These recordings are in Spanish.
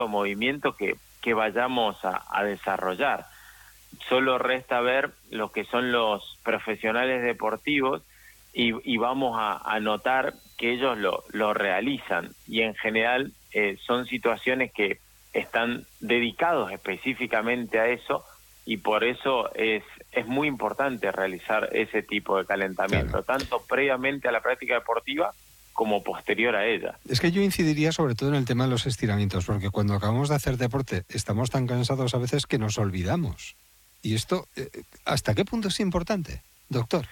movimiento que vayamos a desarrollar. Solo resta ver lo que son los profesionales deportivos y vamos a notar que ellos lo realizan, y en general son situaciones que están dedicados específicamente a eso, y por eso es muy importante realizar ese tipo de calentamiento, tanto previamente a la práctica deportiva como posterior a ella. Es que yo incidiría sobre todo en el tema de los estiramientos, porque cuando acabamos de hacer deporte estamos tan cansados a veces que nos olvidamos. ¿Y esto hasta qué punto es importante, doctor?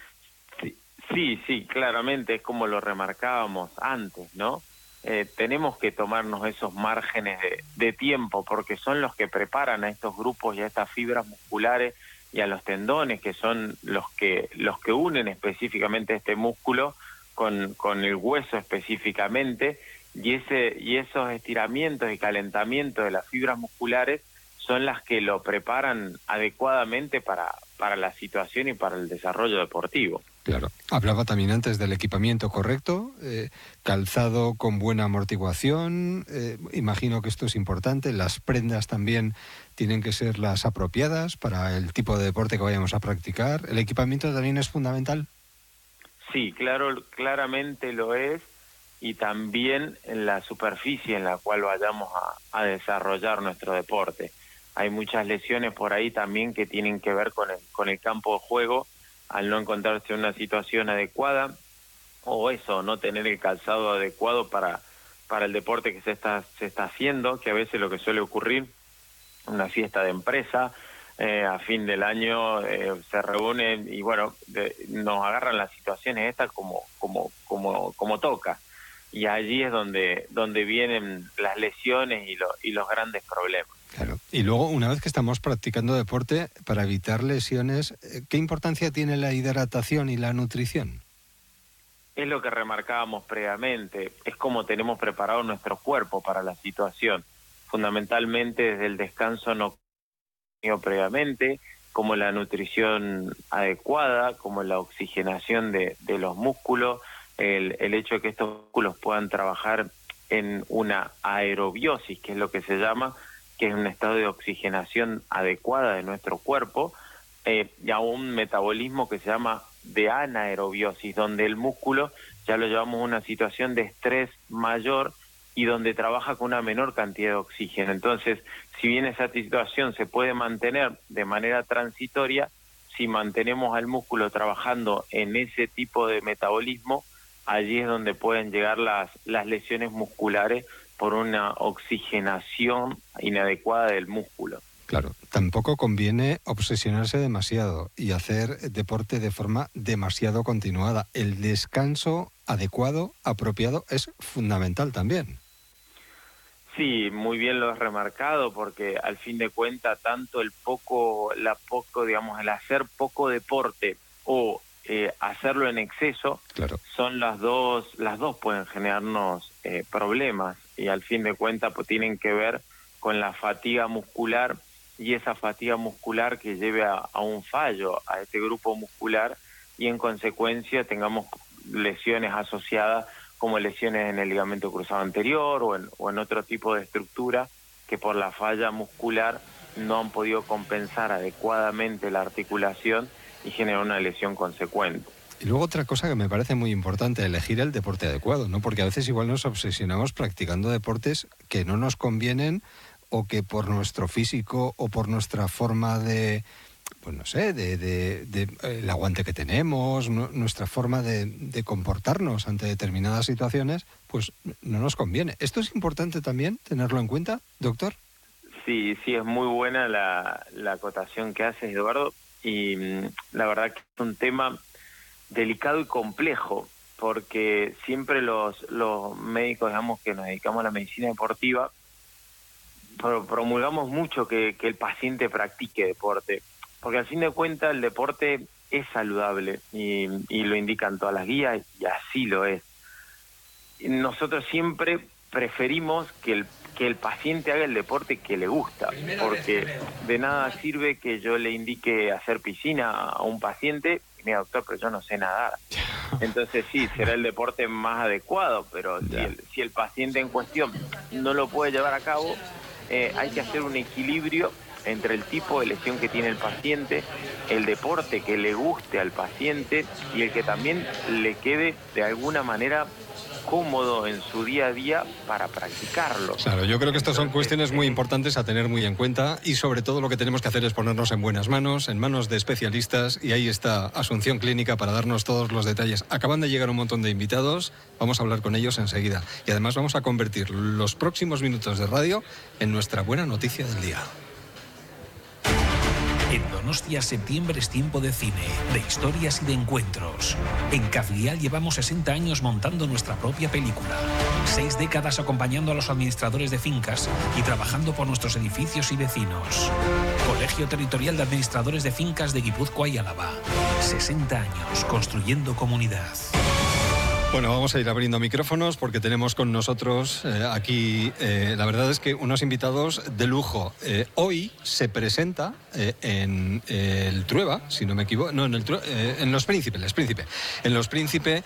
Sí, claramente, es como lo remarcábamos antes, ¿no? Tenemos que tomarnos esos márgenes de tiempo, porque son los que preparan a estos grupos y a estas fibras musculares y a los tendones, que son los que unen específicamente este músculo con el hueso específicamente, y esos estiramientos y calentamientos de las fibras musculares son las que lo preparan adecuadamente para la situación y para el desarrollo deportivo. Claro. Hablaba también antes del equipamiento correcto, calzado con buena amortiguación, imagino que esto es importante, las prendas también tienen que ser las apropiadas para el tipo de deporte que vayamos a practicar. ¿El equipamiento también es fundamental? Sí, claramente lo es, y también en la superficie en la cual vayamos a desarrollar nuestro deporte. Hay muchas lesiones por ahí también que tienen que ver con el campo de juego, al no encontrarse en una situación adecuada, o eso, no tener el calzado adecuado para el deporte que se está haciendo, que a veces lo que suele ocurrir, una fiesta de empresa, a fin del año se reúnen y bueno, nos agarran las situaciones estas como toca, y allí es donde vienen las lesiones y los grandes problemas. Claro. Y luego, una vez que estamos practicando deporte, para evitar lesiones, ¿qué importancia tiene la hidratación y la nutrición? Es lo que remarcábamos previamente, es como tenemos preparado nuestro cuerpo para la situación, fundamentalmente desde el descanso no previamente, como la nutrición adecuada, como la oxigenación de los músculos, el hecho de que estos músculos puedan trabajar en una aerobiosis, que es lo que se llama, que es un estado de oxigenación adecuada de nuestro cuerpo, y a un metabolismo que se llama de anaerobiosis, donde el músculo ya lo llevamos a una situación de estrés mayor y donde trabaja con una menor cantidad de oxígeno. Entonces, si bien esa situación se puede mantener de manera transitoria, si mantenemos al músculo trabajando en ese tipo de metabolismo, allí es donde pueden llegar las lesiones musculares por una oxigenación inadecuada del músculo. Claro, tampoco conviene obsesionarse demasiado y hacer deporte de forma demasiado continuada. El descanso adecuado, apropiado, es fundamental también. Sí, muy bien lo has remarcado, porque al fin de cuentas tanto el hacer poco deporte o hacerlo en exceso, claro, son las dos pueden generarnos problemas, y al fin de cuentas pues tienen que ver con la fatiga muscular, y esa fatiga muscular que lleve a un fallo a este grupo muscular, y en consecuencia tengamos lesiones asociadas, como lesiones en el ligamento cruzado anterior o en otro tipo de estructura que por la falla muscular no han podido compensar adecuadamente la articulación y generar una lesión consecuente. Y luego otra cosa que me parece muy importante, elegir el deporte adecuado, ¿no? Porque a veces igual nos obsesionamos practicando deportes que no nos convienen, o que por nuestro físico o por nuestra forma de, pues no sé, de el aguante que tenemos, nuestra forma de comportarnos ante determinadas situaciones, pues no nos conviene. ¿Esto es importante también tenerlo en cuenta, doctor? Sí, es muy buena la acotación que haces, Eduardo, y la verdad que es un tema delicado y complejo, porque siempre los médicos, digamos, que nos dedicamos a la medicina deportiva, promulgamos mucho que el paciente practique deporte, porque al fin de cuentas el deporte es saludable y lo indican todas las guías, y así lo es. Nosotros siempre preferimos que el paciente haga el deporte que le gusta, porque de nada sirve que yo le indique hacer piscina a un paciente y mira, doctor, pero yo no sé nadar. Entonces sí, será el deporte más adecuado, pero si el paciente en cuestión no lo puede llevar a cabo, hay que hacer un equilibrio entre el tipo de lesión que tiene el paciente, el deporte que le guste al paciente y el que también le quede de alguna manera cómodo en su día a día para practicarlo. Claro, yo creo que estas son cuestiones muy importantes a tener muy en cuenta y sobre todo lo que tenemos que hacer es ponernos en buenas manos, en manos de especialistas, y ahí está Asunción Clínica para darnos todos los detalles. Acaban de llegar un montón de invitados, vamos a hablar con ellos enseguida y además vamos a convertir los próximos minutos de radio en nuestra buena noticia del día. En Donostia, septiembre es tiempo de cine, de historias y de encuentros. En Caflial llevamos 60 años montando nuestra propia película. 6 décadas acompañando a los administradores de fincas y trabajando por nuestros edificios y vecinos. Colegio Territorial de Administradores de Fincas de Guipúzcoa y Álava. 60 años construyendo comunidad. Bueno, vamos a ir abriendo micrófonos porque tenemos con nosotros aquí, la verdad es que unos invitados de lujo. Hoy se presenta en el Trueba, si no me equivoco, no, en Los Príncipes, en Los Príncipes,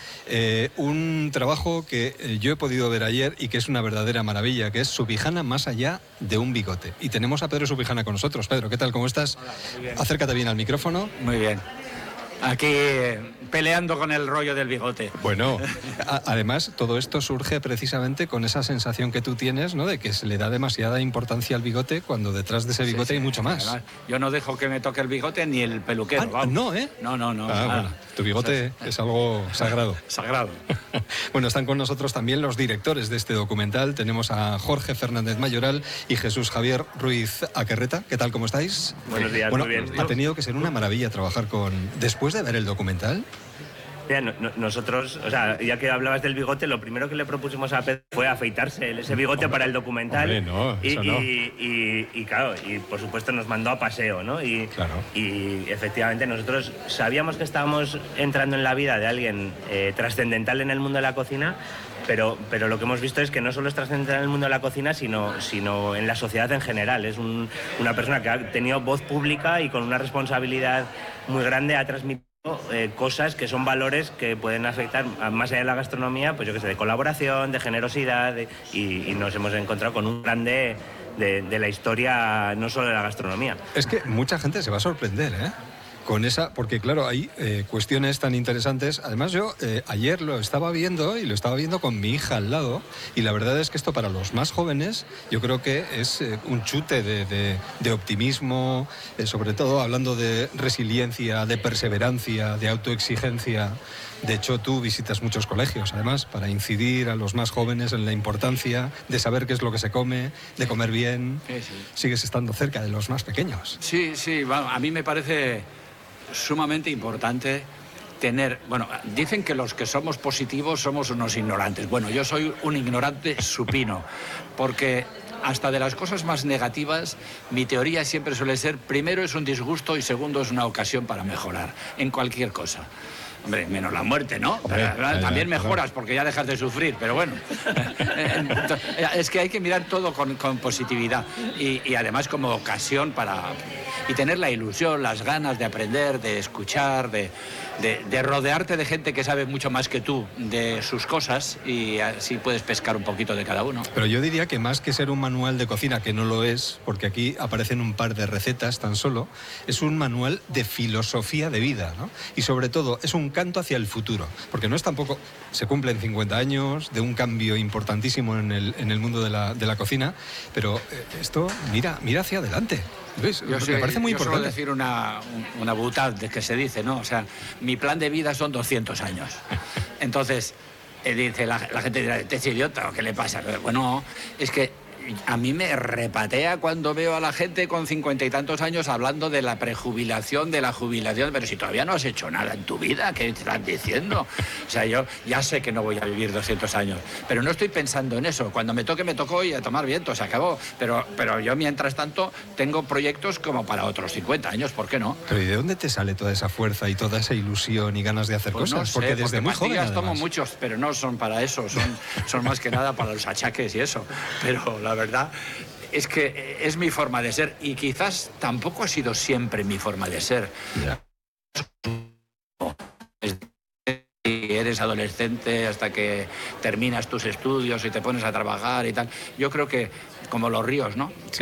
un trabajo que yo he podido ver ayer y que es una verdadera maravilla, que es Subijana más allá de un bigote. Y tenemos a Pedro Subijana con nosotros. Pedro, ¿qué tal? ¿Cómo estás? Muy bien. Acércate bien al micrófono. Muy bien. Aquí peleando con el rollo del bigote. Bueno, además todo esto surge precisamente con esa sensación que tú tienes, ¿no?, de que se le da demasiada importancia al bigote cuando detrás de ese bigote hay mucho más. Además, yo no dejo que me toque el bigote ni el peluquero. No, ¿eh? No. Bueno, tu bigote es algo sagrado. Sagrado. Bueno, están con nosotros también los directores de este documental. Tenemos a Jorge Fernández Mayoral y Jesús Javier Ruiz Aquerreta. ¿Qué tal? ¿Cómo estáis? Buenos días, bueno, muy bien. Ha tenido que ser una maravilla trabajar con... Después de ver el documental... Mira, nosotros, o sea, ya que hablabas del bigote, lo primero que le propusimos a Pedro fue afeitarse ese bigote para el documental. Hombre, no, eso no. Y claro, y por supuesto nos mandó a paseo, ¿no? Claro. Y efectivamente nosotros sabíamos que estábamos entrando en la vida de alguien trascendental en el mundo de la cocina, pero lo que hemos visto es que no solo es trascendental en el mundo de la cocina, sino en la sociedad en general. Es una persona que ha tenido voz pública y con una responsabilidad muy grande ha transmitido cosas que son valores que pueden afectar más allá de la gastronomía, pues yo qué sé, de colaboración, de generosidad, y nos hemos encontrado con un grande de la historia, no solo de la gastronomía. Es que mucha gente se va a sorprender, ¿eh? Con esa, porque claro, hay cuestiones tan interesantes. Además yo ayer lo estaba viendo y lo estaba viendo con mi hija al lado, y la verdad es que esto para los más jóvenes yo creo que es un chute de optimismo, sobre todo hablando de resiliencia, de perseverancia, de autoexigencia. De hecho, tú visitas muchos colegios, además, para incidir a los más jóvenes en la importancia de saber qué es lo que se come, de comer bien. Sí. Sigues estando cerca de los más pequeños. Sí, bueno, a mí me parece sumamente importante tener... Bueno, dicen que los que somos positivos somos unos ignorantes. Bueno, yo soy un ignorante supino, porque hasta de las cosas más negativas, mi teoría siempre suele ser, primero es un disgusto y segundo es una ocasión para mejorar, en cualquier cosa. Hombre, menos la muerte, ¿no? Hombre, también mejoras claro, porque ya dejas de sufrir, pero bueno. Es que hay que mirar todo con positividad y además como ocasión para... Y tener la ilusión, las ganas de aprender, de escuchar, de rodearte de gente que sabe mucho más que tú de sus cosas, y así puedes pescar un poquito de cada uno. Pero yo diría que más que ser un manual de cocina, que no lo es, porque aquí aparecen un par de recetas tan solo, es un manual de filosofía de vida, ¿no? Y sobre todo es un canto hacia el futuro, porque no es tampoco... Se cumplen 50 años de un cambio importantísimo en el mundo de la cocina, pero esto mira hacia adelante. ¿Ves? Me parece muy importante. Suelo decir una butad de que se dice, ¿no? O sea, mi plan de vida son 200 años. Entonces, dice la gente dirá, ¿este es idiota o qué le pasa? Pero, bueno, es que a mí me repatea cuando veo a la gente con 50 y tantos años hablando de la prejubilación, de la jubilación, pero si todavía no has hecho nada en tu vida, ¿qué estás diciendo? O sea, yo ya sé que no voy a vivir 200 años, pero no estoy pensando en eso. Cuando me toque, me tocó, y a tomar viento, se acabó. Pero yo, mientras tanto, tengo proyectos como para otros 50 años, ¿por qué no? Pero ¿y de dónde te sale toda esa fuerza y toda esa ilusión y ganas de hacer pues cosas? No sé, porque desde muy joven, pastillas además. tomo muchos, pero no son para eso, son más que nada para los achaques y eso. Pero la verdad es que es mi forma de ser, y quizás tampoco ha sido siempre mi forma de ser. Ya. Y eres eres adolescente, hasta que terminas tus estudios y te pones a trabajar y tal. Yo creo que como los ríos, ¿no? Sí.